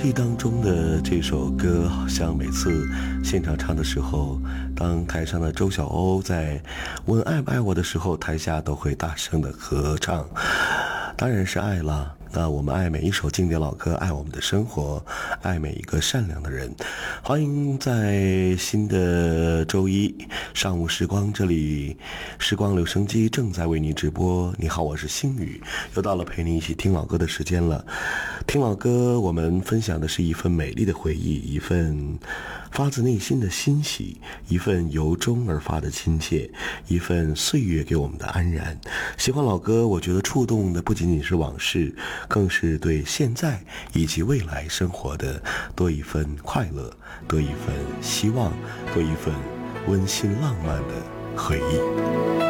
记忆当中的这首歌，好像每次现场唱的时候，当台上的周晓鸥在问爱不爱我的时候，台下都会大声的合唱，当然是爱了。那我们爱每一首经典老歌，爱我们的生活，爱每一个善良的人。欢迎在新的周一上午时光，这里时光留声机正在为您直播。你好，我是星宇，又到了陪你一起听老歌的时间了。听老歌，我们分享的是一份美丽的回忆，一份发自内心的欣喜，一份由衷而发的亲切，一份岁月给我们的安然。喜欢老歌，我觉得触动的不仅仅是往事，更是对现在以及未来生活的多一份快乐，多一份希望，多一份温馨浪漫的回忆。